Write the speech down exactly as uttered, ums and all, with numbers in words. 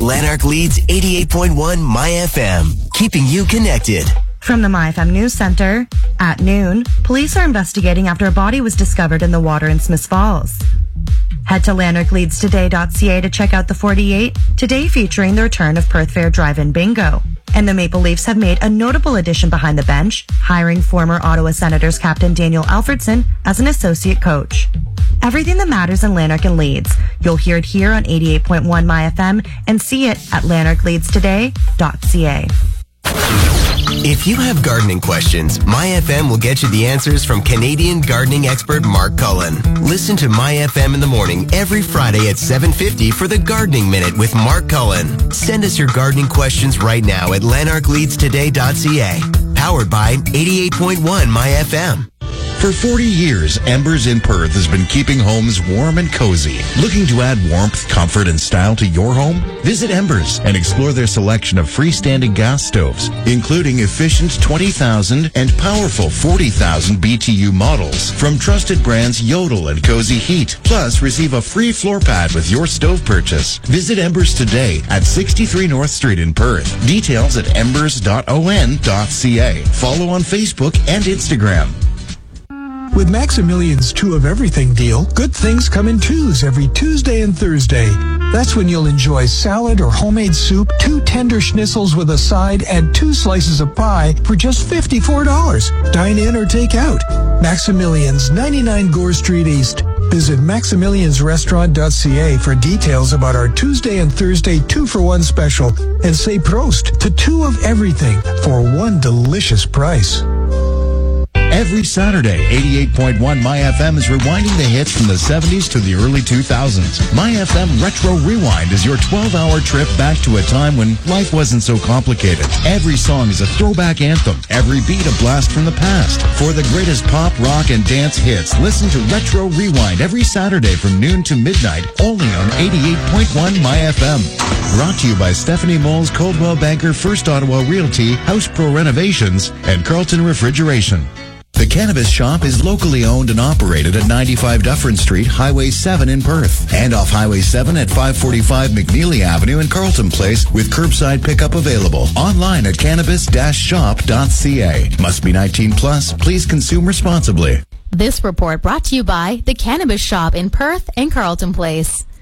Lanark Leeds eighty-eight point one My F M, keeping you connected. From the My F M News Center, at noon, police are investigating after a body was discovered in the water in Smiths Falls. Head to lanark leeds today dot c a to check out the forty-eight, today featuring the return of Perth Fair Drive-In Bingo. And the Maple Leafs have made a notable addition behind the bench, hiring former Ottawa Senators captain Daniel Alfredson as an associate coach. Everything that matters in Lanark and Leeds. You'll hear it here on eighty-eight point one My F M and see it at lanark leeds today dot c a. If you have gardening questions, My F M will get you the answers from Canadian gardening expert Mark Cullen. Listen to My F M in the morning every Friday at seven fifty for the Gardening Minute with Mark Cullen. Send us your gardening questions right now at lanark leeds today dot c a. Powered by eighty-eight point one My F M. For forty years, Embers in Perth has been keeping homes warm and cozy. Looking to add warmth, comfort, and style to your home? Visit Embers and explore their selection of freestanding gas stoves, including efficient twenty thousand and powerful forty thousand B T U models from trusted brands Yodel and Cozy Heat. Plus, receive a free floor pad with your stove purchase. Visit Embers today at sixty-three North Street in Perth. Details at embers dot o n dot c a. Follow on Facebook and Instagram. With Maximilian's Two of Everything deal, good things come in twos every Tuesday and Thursday. That's when you'll enjoy salad or homemade soup, two tender schnitzels with a side, and two slices of pie for just fifty-four dollars. Dine in or take out. Maximilian's, ninety-nine Gore Street East. Visit maximilians restaurant dot c a for details about our Tuesday and Thursday two-for-one special. And say Prost to Two of Everything for one delicious price. Every Saturday, eighty-eight point one My F M is rewinding the hits from the seventies to the early two thousands. My F M Retro Rewind is your twelve-hour trip back to a time when life wasn't so complicated. Every song is a throwback anthem, every beat a blast from the past. For the greatest pop, rock, and dance hits, listen to Retro Rewind every Saturday from noon to midnight, only on eighty-eight point one My F M. Brought to you by Stephanie Moles, Coldwell Banker, First Ottawa Realty, House Pro Renovations, and Carlton Refrigeration. The Cannabis Shop is locally owned and operated at ninety-five Dufferin Street, Highway seven in Perth, and off Highway seven at five forty-five McNeely Avenue in Carlton Place with curbside pickup available. Online at cannabis dash shop dot c a. Must be nineteen plus. Please consume responsibly. This report brought to you by The Cannabis Shop in Perth and Carlton Place.